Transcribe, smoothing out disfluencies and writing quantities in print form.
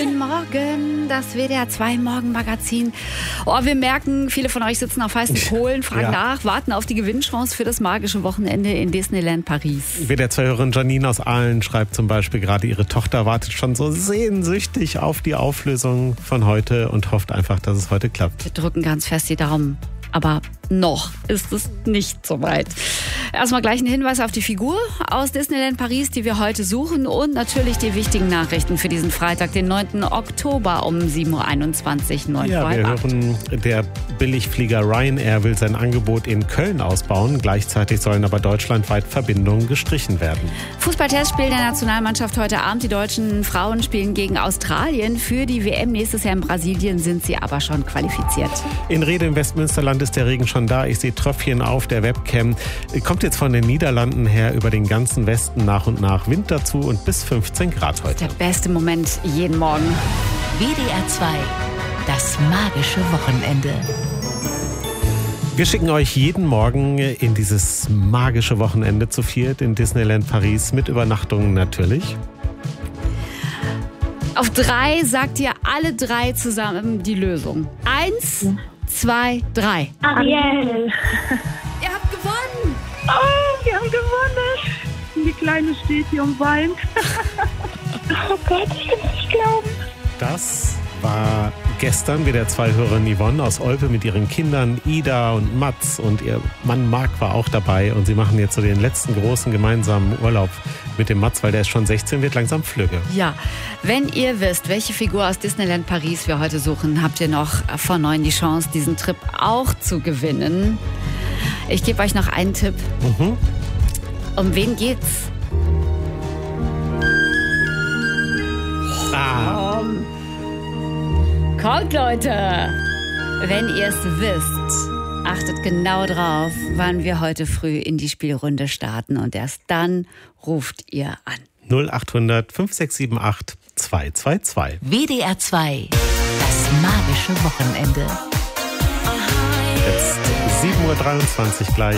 Guten Morgen, das WDR 2 Morgenmagazin. Oh, wir merken, viele von euch sitzen auf heißen Kohlen, fragen nach, warten auf die Gewinnchance für das magische Wochenende in Disneyland Paris. WDR 2-Hörerin Janine aus Aalen schreibt zum Beispiel gerade, ihre Tochter wartet schon so sehnsüchtig auf die Auflösung von heute und hofft einfach, dass es heute klappt. Wir drücken ganz fest die Daumen. Aber noch ist es nicht so weit. Erstmal gleich ein Hinweis auf die Figur aus Disneyland Paris, die wir heute suchen. Und natürlich die wichtigen Nachrichten für diesen Freitag, den 9. Oktober um 7.21 Uhr. Ja, wir hören, der Billigflieger Ryanair will sein Angebot in Köln ausbauen. Gleichzeitig sollen aber deutschlandweit Verbindungen gestrichen werden. Fußballtestspiel der Nationalmannschaft heute Abend. Die deutschen Frauen spielen gegen Australien. Für die WM nächstes Jahr in Brasilien sind sie aber schon qualifiziert. In Rede im Westmünsterland ist der Regen schon da. Ich sehe Tröpfchen auf der Webcam. Kommt jetzt von den Niederlanden her über den ganzen Westen nach und nach Wind dazu und bis 15 Grad heute. Der beste Moment jeden Morgen. WDR 2, das magische Wochenende. Wir schicken euch jeden Morgen in dieses magische Wochenende zu viert in Disneyland Paris mit Übernachtungen natürlich. Auf 3 sagt ihr alle 3 zusammen die Lösung. 1, 2, 3. Ariel. Ihr habt gewonnen! Oh, wir haben gewonnen. Die Kleine steht hier und weint. Oh Gott, ich kann es nicht glauben. Das war gestern WDR 2-Hörerin Yvonne aus Olpe mit ihren Kindern Ida und Mats und ihr Mann Marc war auch dabei und sie machen jetzt so den letzten großen gemeinsamen Urlaub mit dem Mats, weil der ist schon 16, wird langsam flügge. Ja, wenn ihr wisst, welche Figur aus Disneyland Paris wir heute suchen, habt ihr noch vor 9 die Chance, diesen Trip auch zu gewinnen. Ich gebe euch noch einen Tipp. Um wen geht's? Kommt, Leute! Wenn ihr es wisst, achtet genau drauf, wann wir heute früh in die Spielrunde starten und erst dann ruft ihr an. 0800 5678 222. WDR 2, das magische Wochenende. Jetzt 7.23 Uhr gleich.